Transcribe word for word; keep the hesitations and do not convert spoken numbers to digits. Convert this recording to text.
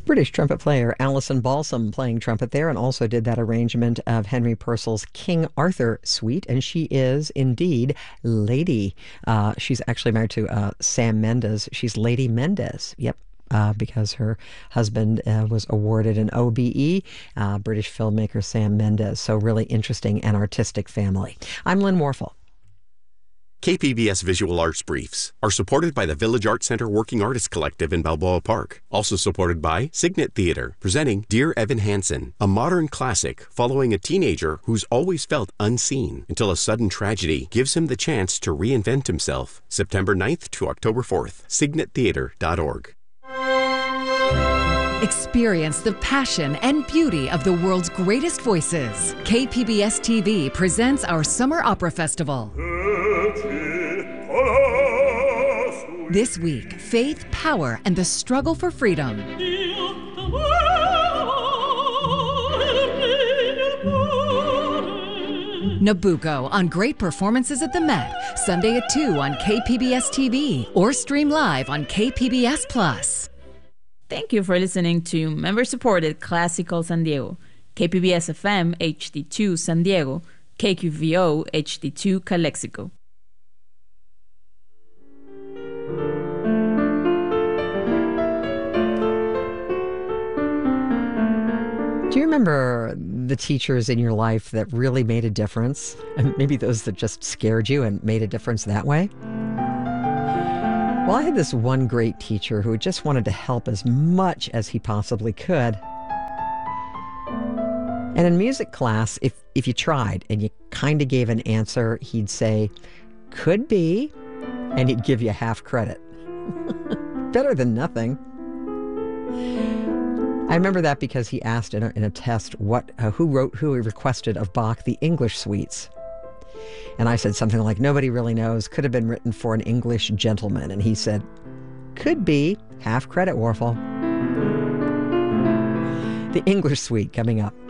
British trumpet player Alison Balsam playing trumpet there, and also did that arrangement of Henry Purcell's King Arthur Suite, and she is indeed Lady. Uh, she's actually married to uh, Sam Mendes. She's Lady Mendez. Yep. Uh, because her husband uh, was awarded an O B E, uh, British filmmaker Sam Mendes. So really interesting and artistic family. I'm Lynn Warfel. K P B S Visual Arts Briefs are supported by the Village Arts Center Working Artists Collective in Balboa Park. Also supported by Signet Theater, presenting Dear Evan Hansen, a modern classic following a teenager who's always felt unseen until a sudden tragedy gives him the chance to reinvent himself. September ninth to October fourth, signet theater dot org. Experience the passion and beauty of the world's greatest voices. K P B S T V presents our Summer Opera Festival. This week, faith, power, and the struggle for freedom. Nabucco on Great Performances at the Met, Sunday at two on K P B S T V, or stream live on K P B S Plus. Thank you for listening to member-supported Classical San Diego, K P B S F M H D two San Diego, K Q V O H D two Calexico. Do you remember the teachers in your life that really made a difference? And maybe those that just scared you and made a difference that way? Well, I had this one great teacher who just wanted to help as much as he possibly could. And in music class, if, if you tried and you kind of gave an answer, he'd say, could be, and he'd give you half credit. Better than nothing. I remember that because he asked in a, in a test what uh, who wrote, who he requested of Bach the English suites. And I said something like, nobody really knows, could have been written for an English gentleman. And he said, could be, half credit, Warfel. The English suite coming up.